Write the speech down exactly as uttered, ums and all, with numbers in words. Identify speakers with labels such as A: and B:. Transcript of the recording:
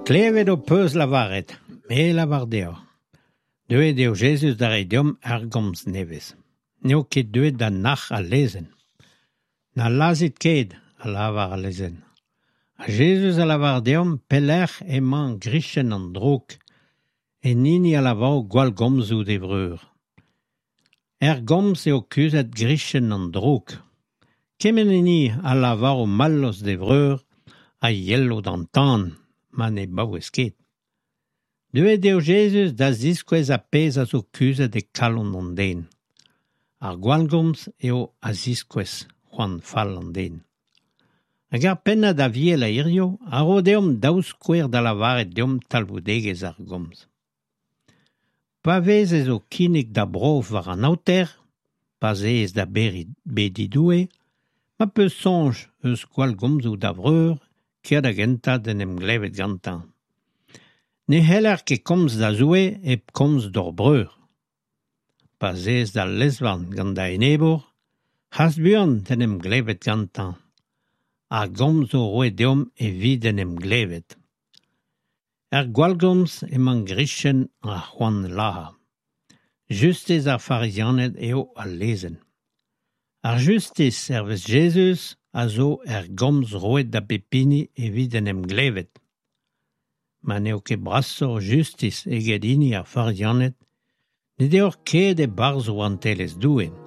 A: Klevet o peus lavaret, me lavar deo. Deuet eo Jesus da reidiom ar gomz nevez. Neo ket deuet da nach a lezen. Na lazit ket a lavar a lezen. A Jesus a lavar deom peler emañ grichen an drouk, e nini a lavao gwal gomzout e vreur. Er gomz eo kuzet grichen an drouk. Kemenini a lavar o mallos de vreur, a yello d'an tan, man e baouez ket. Deuet eo Jesus da ziskwez a pez a zo kuzet e kalon an den. Ar gwalgomz eo a ziskwez c'hoant fall an den. Hag ar penna da viel a irio, a ro deom daouz kouer da lavaret deom talvoudegez ar gomz. Pa vez ez o kinig da brof war an aoter, pa zez da beri bedidoue, ma peus sonj eus gwalgomzout da vreur, kia da genta den em glevet gantan. Ne heller ket komz da zoue e komz d'or breur. Pa zez da lezvan gant da enebour, has buan den em glevet gantan. A gomz o roe deom e vid en em glevet. Er gwalgomz emañ grichen a c'hoant laha. Justez ar farizianet eo a lezen. Ar justez servez Jesus a zo er gomz roet da pepini e vid en em glevet. Ma neo ket brasor justiz eget hini ar farizianet, ne deoc'h ket e barzo an telez doue.